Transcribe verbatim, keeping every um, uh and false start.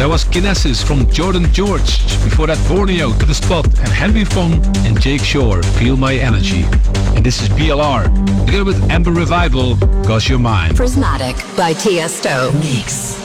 That was Kinesis from Jordan George. Before that, Borneo, To The Spot, and Henry Fong and Jake Shore, Feel My Energy. And this is B L R, together with Amber Revival, Cause You're Mine. Prismatic by Tiesto. Mix.